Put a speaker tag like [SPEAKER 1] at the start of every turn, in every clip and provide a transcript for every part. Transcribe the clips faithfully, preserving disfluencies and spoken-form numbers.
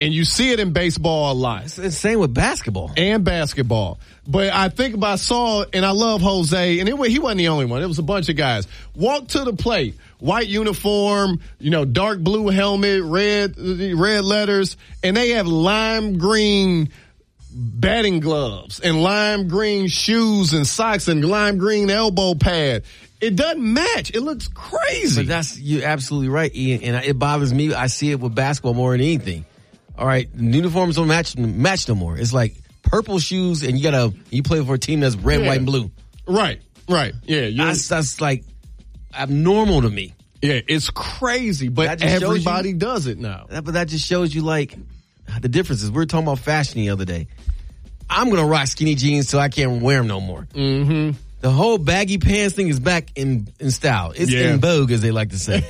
[SPEAKER 1] And you see it in baseball a lot.
[SPEAKER 2] It's the same with basketball.
[SPEAKER 1] And basketball. But I think about Saul, and I love Jose, and it, he wasn't the only one. It was a bunch of guys. Walk to the plate, white uniform, you know, dark blue helmet, red, red letters, and they have lime green batting gloves and lime green shoes and socks and lime green elbow pad. It doesn't match. It looks crazy.
[SPEAKER 2] But that's, you're absolutely right, Ian. And it bothers me. I see it with basketball more than anything. All right, the uniforms don't match match no more. It's like purple shoes, and you gotta you play for a team that's red,
[SPEAKER 1] yeah.
[SPEAKER 2] white, and blue.
[SPEAKER 1] Right, right, yeah.
[SPEAKER 2] That's, that's like abnormal to me.
[SPEAKER 1] Yeah, it's crazy, but everybody you, does it now.
[SPEAKER 2] That, but that just shows you like the differences. We were talking about fashion the other day. I'm gonna rock skinny jeans till I can't wear them no more.
[SPEAKER 1] Mm-hmm.
[SPEAKER 2] The whole baggy pants thing is back in, in style. It's
[SPEAKER 1] yeah.
[SPEAKER 2] in vogue, as they like to say.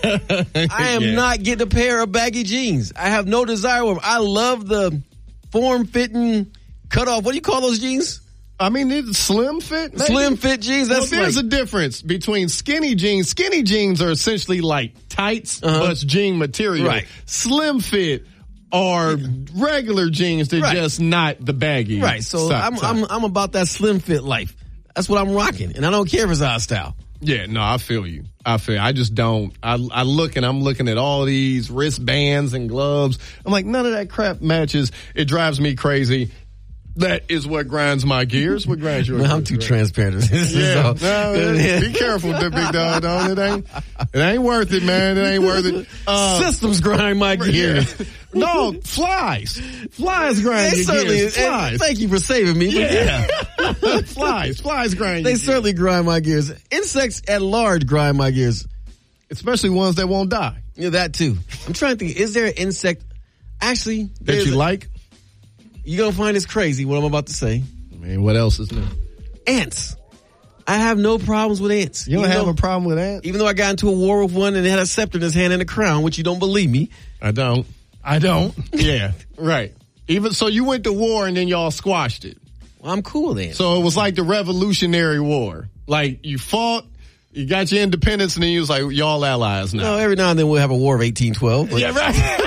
[SPEAKER 2] I am
[SPEAKER 1] yeah.
[SPEAKER 2] not getting a pair of baggy jeans. I have no desire for them. I love the form-fitting cutoff. What do you call those jeans?
[SPEAKER 1] I mean, it's slim fit. Maybe?
[SPEAKER 2] Slim fit jeans. That's
[SPEAKER 1] well, there's
[SPEAKER 2] like,
[SPEAKER 1] a difference between skinny jeans. Skinny jeans are essentially like tights,
[SPEAKER 2] uh-huh.
[SPEAKER 1] but it's jean material.
[SPEAKER 2] Right.
[SPEAKER 1] Slim fit are regular jeans. They're
[SPEAKER 2] right.
[SPEAKER 1] just not the baggy.
[SPEAKER 2] Right. So
[SPEAKER 1] style,
[SPEAKER 2] I'm,
[SPEAKER 1] style.
[SPEAKER 2] I'm I'm about that slim fit life. That's what I'm rocking, and I don't care if it's our style.
[SPEAKER 1] Yeah, no, I feel you. I feel you. I just don't. I, I look and I'm looking at all these wristbands and gloves. I'm like, none of that crap matches. It drives me crazy. That is what grinds my gears. What grinds your
[SPEAKER 2] Man,
[SPEAKER 1] gears?
[SPEAKER 2] I'm too
[SPEAKER 1] right?
[SPEAKER 2] transparent. This
[SPEAKER 1] yeah,
[SPEAKER 2] is
[SPEAKER 1] no, be careful, big dog. Don't, it ain't. It ain't worth it, man. It ain't worth it. Uh,
[SPEAKER 2] Systems grind my gears.
[SPEAKER 1] Yeah. No, flies. Flies grind
[SPEAKER 2] they
[SPEAKER 1] your gears. Flies.
[SPEAKER 2] Thank you for saving me.
[SPEAKER 1] Yeah. yeah. flies. Flies grind
[SPEAKER 2] They
[SPEAKER 1] your
[SPEAKER 2] certainly
[SPEAKER 1] gears.
[SPEAKER 2] grind my gears. Insects at large grind my gears.
[SPEAKER 1] Especially ones that won't die.
[SPEAKER 2] Yeah, that too. I'm trying to think. Is there an insect actually
[SPEAKER 1] that you like?
[SPEAKER 2] You're going to find this crazy, what I'm about to say.
[SPEAKER 1] I mean, what else is new?
[SPEAKER 2] Ants. I have no problems with ants.
[SPEAKER 1] You don't
[SPEAKER 2] even
[SPEAKER 1] have
[SPEAKER 2] though,
[SPEAKER 1] a problem with ants?
[SPEAKER 2] Even though I got into a war with one and it had a scepter in his hand and a crown, which you don't believe me.
[SPEAKER 1] I don't.
[SPEAKER 3] I don't.
[SPEAKER 1] Yeah, right. Even so, you went to war and then y'all squashed it.
[SPEAKER 2] Well, I'm cool then.
[SPEAKER 1] So it was like the Revolutionary War. Like, you fought, you got your independence, and then you was like, y'all allies now.
[SPEAKER 2] No, every now and then we'll have a war of eighteen twelve. But,
[SPEAKER 1] yeah, right.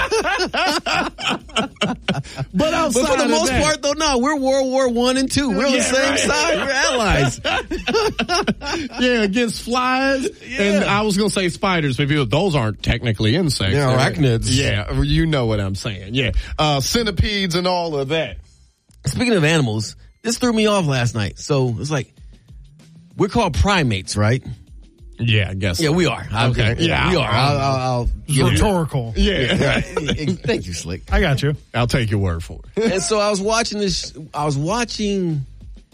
[SPEAKER 1] But outside
[SPEAKER 2] But for the
[SPEAKER 1] of
[SPEAKER 2] most
[SPEAKER 1] that,
[SPEAKER 2] part, though, no, we're World War One and Two. We're on
[SPEAKER 1] Yeah,
[SPEAKER 2] the same
[SPEAKER 1] right.
[SPEAKER 2] side. We're allies.
[SPEAKER 1] yeah, against flies.
[SPEAKER 2] Yeah.
[SPEAKER 1] And I was going to say spiders, but people, those aren't technically insects.
[SPEAKER 2] They're arachnids.
[SPEAKER 1] Yeah, you know what I'm saying. Yeah. Uh, centipedes and all of that.
[SPEAKER 2] Speaking of animals, this threw me off last night. So it's like, we're called primates, right?
[SPEAKER 1] Yeah, I guess.
[SPEAKER 2] Yeah, we are.
[SPEAKER 1] Okay.
[SPEAKER 2] Okay.
[SPEAKER 1] Yeah,
[SPEAKER 2] we are. I'll, I'll, I'll
[SPEAKER 3] It's rhetorical.
[SPEAKER 1] Yeah.
[SPEAKER 2] yeah. Right. Thank you, Slick.
[SPEAKER 3] I got you.
[SPEAKER 1] I'll take your word for it.
[SPEAKER 2] And so I was watching this. I was watching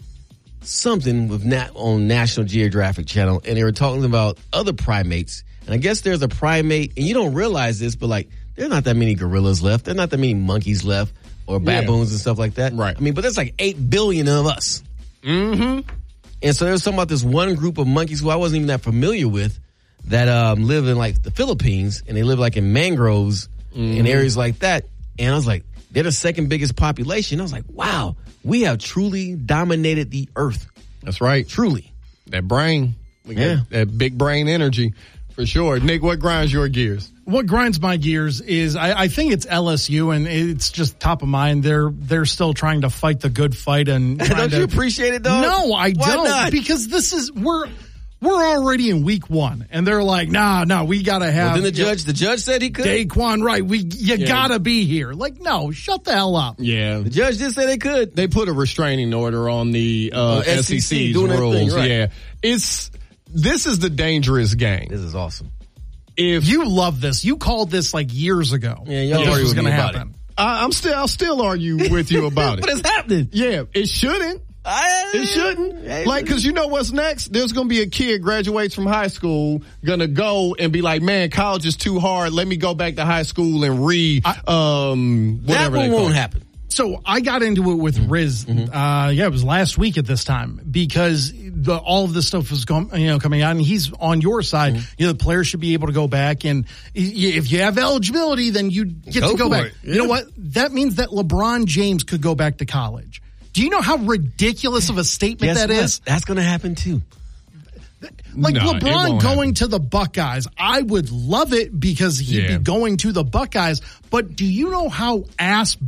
[SPEAKER 2] something with Nat on National Geographic Channel, and they were talking about other primates. And I guess there's a primate, and you don't realize this, but like, there's not that many gorillas left. There's not that many monkeys left, or baboons
[SPEAKER 1] yeah.
[SPEAKER 2] and stuff like that.
[SPEAKER 1] Right.
[SPEAKER 2] I mean, but there's like eight billion of us.
[SPEAKER 1] Mm-hmm.
[SPEAKER 2] And so there's something about this one group of monkeys who I wasn't even that familiar with that um, live in like the Philippines, and they live like in mangroves mm-hmm. and areas like that. And I was like, they're the second biggest population. I was like, wow, we have truly dominated the earth.
[SPEAKER 1] That's right.
[SPEAKER 2] Truly.
[SPEAKER 1] That brain. We got
[SPEAKER 2] Yeah.
[SPEAKER 1] that big brain energy for sure. Nick, what grinds your gears?
[SPEAKER 3] What grinds my gears is I, I think it's L S U, and it's just top of mind. They're they're still trying to fight the good fight, and
[SPEAKER 2] Don't
[SPEAKER 3] to,
[SPEAKER 2] you appreciate it, dog?
[SPEAKER 3] No, I
[SPEAKER 2] Why
[SPEAKER 3] don't,
[SPEAKER 2] not?
[SPEAKER 3] because this is we're we're already in week one, and they're like, nah, no, we gotta have.
[SPEAKER 2] Well, then the judge, the judge said he could.
[SPEAKER 3] Daquan, right? We you
[SPEAKER 1] Yeah.
[SPEAKER 3] gotta be here. Like, no, shut the hell up.
[SPEAKER 1] Yeah.
[SPEAKER 2] The judge did say they could.
[SPEAKER 1] They put a restraining order on the uh,
[SPEAKER 2] Uh,
[SPEAKER 1] S E C's
[SPEAKER 2] S E C doing their
[SPEAKER 1] rules.
[SPEAKER 2] thing, right.
[SPEAKER 1] Yeah. It's, this is the dangerous game.
[SPEAKER 2] This is awesome.
[SPEAKER 1] If
[SPEAKER 3] You love this. You called this like years ago.
[SPEAKER 2] Yeah, y'all
[SPEAKER 3] this
[SPEAKER 2] argue
[SPEAKER 3] was
[SPEAKER 2] with
[SPEAKER 3] gonna
[SPEAKER 2] me about
[SPEAKER 3] happen.
[SPEAKER 1] I, I'm still, I'll still argue with you about
[SPEAKER 2] But
[SPEAKER 1] it.
[SPEAKER 2] it's happening.
[SPEAKER 1] Yeah, it shouldn't.
[SPEAKER 2] I,
[SPEAKER 1] It shouldn't. Like, cause you know what's next? There's gonna be a kid graduates from high school, gonna go and be like, man, college is too hard. Let me go back to high school and read, um,
[SPEAKER 2] that
[SPEAKER 1] whatever
[SPEAKER 2] one
[SPEAKER 1] they call
[SPEAKER 2] won't
[SPEAKER 1] it.
[SPEAKER 2] happen.
[SPEAKER 3] So I got into it with Riz.
[SPEAKER 2] Mm-hmm.
[SPEAKER 3] Uh, yeah, it was last week at this time because the, all of this stuff was com- you know coming out, and he's on your side.
[SPEAKER 2] Mm-hmm.
[SPEAKER 3] You know, the players should be able to go back, and y- if you have eligibility, then you get
[SPEAKER 2] Go
[SPEAKER 3] to go
[SPEAKER 2] for
[SPEAKER 3] back.
[SPEAKER 2] it.
[SPEAKER 3] You know what? That means that LeBron James could go back to college. Do you know how ridiculous of a statement
[SPEAKER 2] Guess
[SPEAKER 3] that
[SPEAKER 2] what?
[SPEAKER 3] is?
[SPEAKER 2] That's going to happen too.
[SPEAKER 3] Like
[SPEAKER 1] No, it
[SPEAKER 3] LeBron
[SPEAKER 1] won't
[SPEAKER 3] going
[SPEAKER 1] happen.
[SPEAKER 3] to the Buckeyes, I would love it because he'd
[SPEAKER 1] Yeah.
[SPEAKER 3] be going to the Buckeyes. But do you know how ass